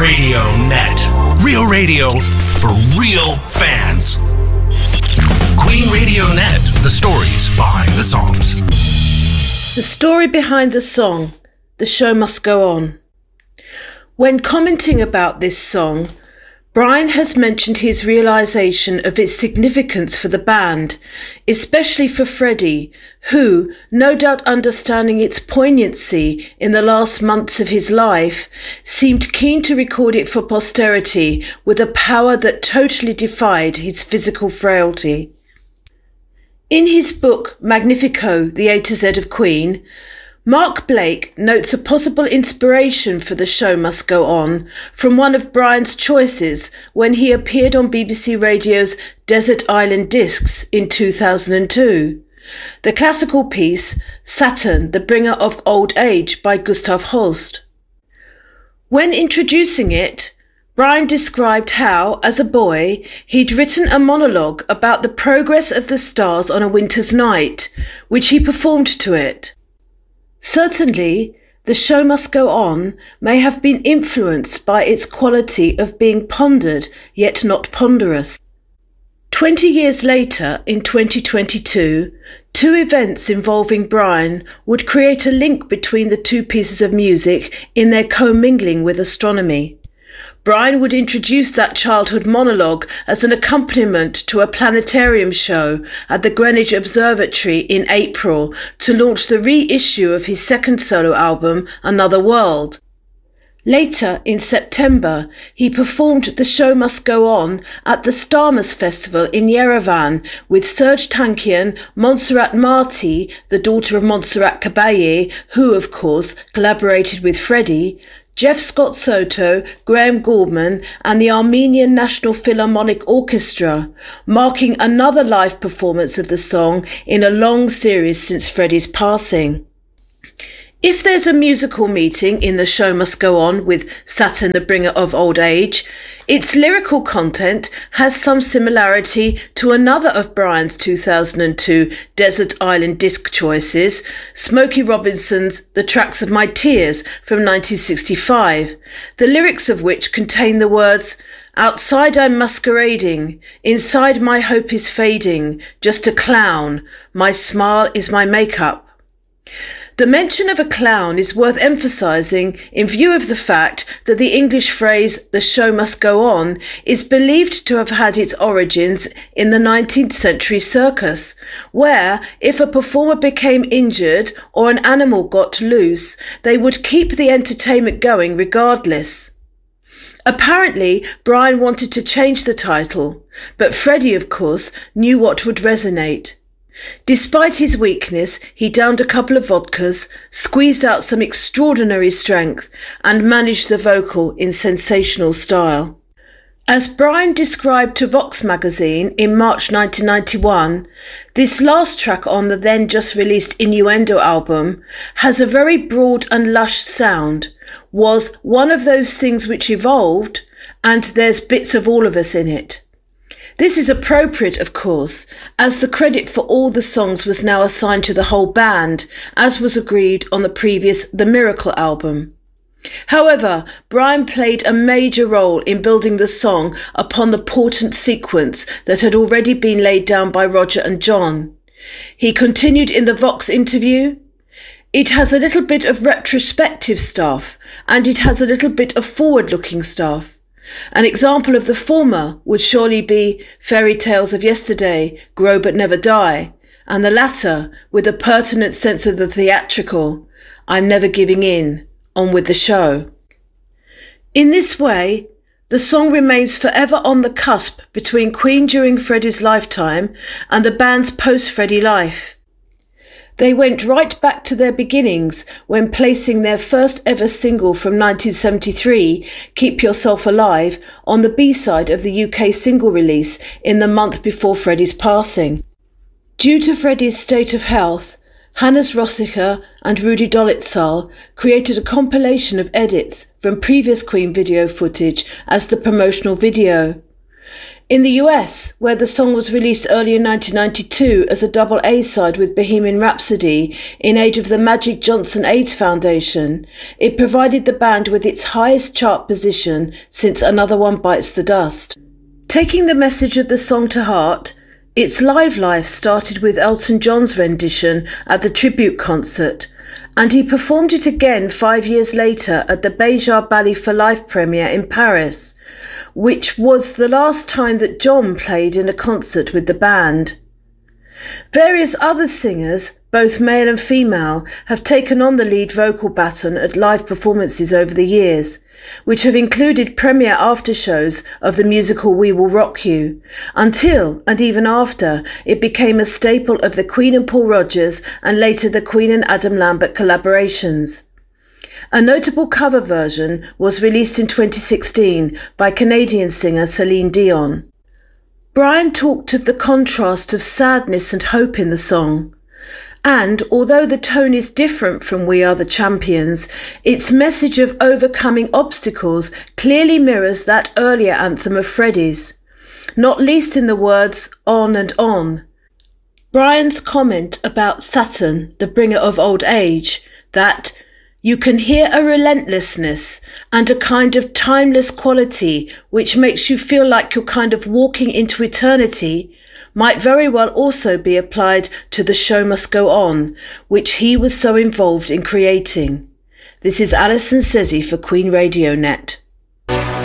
Radio Net. Real radio for real fans. Queen Radio Net. The stories behind the songs. The story behind the song, The Show Must Go On. When commenting about this song, Brian has mentioned his realisation of its significance for the band, especially for Freddie, who, no doubt understanding its poignancy in the last months of his life, seemed keen to record it for posterity with a power that totally defied his physical frailty. In his book Magnifico, The A to Z of Queen, Mark Blake notes a possible inspiration for The Show Must Go On from one of Brian's choices when he appeared on BBC Radio's Desert Island Discs in 2002. The classical piece Saturn, the Bringer of Old Age by Gustav Holst. When introducing it, Brian described how, as a boy, he'd written a monologue about the progress of the stars on a winter's night, which he performed to it. Certainly, The Show Must Go On may have been influenced by its quality of being pondered yet not ponderous. 20 years later, in 2022, two events involving Brian would create a link between the two pieces of music in their commingling with astronomy. Brian would introduce that childhood monologue as an accompaniment to a planetarium show at the Greenwich Observatory in April to launch the reissue of his second solo album, Another World. Later, in September, he performed The Show Must Go On at the Starmus Festival in Yerevan with Serge Tankian, Montserrat Marti, the daughter of Montserrat Caballé, who, of course, collaborated with Freddie, Jeff Scott Soto, Graham Gouldman and the Armenian National Philharmonic Orchestra, marking another live performance of the song in a long series since Freddie's passing. If there's a musical meeting in The Show Must Go On with Saturn, the Bringer of Old Age, its lyrical content has some similarity to another of Brian's 2002 Desert Island Disc choices, Smokey Robinson's The Tracks of My Tears from 1965, the lyrics of which contain the words, "Outside I'm masquerading, inside my hope is fading, just a clown, my smile is my makeup." The mention of a clown is worth emphasising in view of the fact that the English phrase "the show must go on" is believed to have had its origins in the 19th century circus, where if a performer became injured or an animal got loose, they would keep the entertainment going regardless. Apparently, Brian wanted to change the title, but Freddie, of course, knew what would resonate. Despite his weakness, he downed a couple of vodkas, squeezed out some extraordinary strength, and managed the vocal in sensational style. As Brian described to Vox magazine in March 1991, this last track on the then just released Innuendo album has a very broad and lush sound, was one of those things which evolved, and there's bits of all of us in it. This is appropriate, of course, as the credit for all the songs was now assigned to the whole band, as was agreed on the previous The Miracle album. However, Brian played a major role in building the song upon the portent sequence that had already been laid down by Roger and John. He continued in the Vox interview, "It has a little bit of retrospective stuff, and it has a little bit of forward-looking stuff. An example of the former would surely be Fairy Tales of Yesterday, Grow But Never Die, and the latter, with a pertinent sense of the theatrical, I'm never giving in, on with the show." In this way, the song remains forever on the cusp between Queen during Freddie's lifetime and the band's post-Freddie life. They went right back to their beginnings when placing their first ever single from 1973, Keep Yourself Alive, on the B-side of the UK single release in the month before Freddie's passing. Due to Freddie's state of health, Hannes Rossicher and Rudi Dolitzal created a compilation of edits from previous Queen video footage as the promotional video. In the US, where the song was released early in 1992 as a double A-side with Bohemian Rhapsody in aid of the Magic Johnson AIDS Foundation, it provided the band with its highest chart position since Another One Bites the Dust. Taking the message of the song to heart, its live life started with Elton John's rendition at the tribute concert, and he performed it again 5 years later at the Béjar Ballet for Life premiere in Paris, which was the last time that John played in a concert with the band. Various other singers, both male and female, have taken on the lead vocal baton at live performances over the years, which have included premiere aftershows of the musical We Will Rock You, until, and even after, it became a staple of the Queen and Paul Rodgers and later the Queen and Adam Lambert collaborations. A notable cover version was released in 2016 by Canadian singer Celine Dion. Brian talked of the contrast of sadness and hope in the song, and although the tone is different from We Are the Champions, its message of overcoming obstacles clearly mirrors that earlier anthem of Freddie's, not least in the words "on and on." Brian's comment about Saturn, the bringer of old age, that you can hear a relentlessness and a kind of timeless quality which makes you feel like you're kind of walking into eternity, might very well also be applied to The Show Must Go On, which he was so involved in creating. This is Alison Sezzi for Queen Radio Net.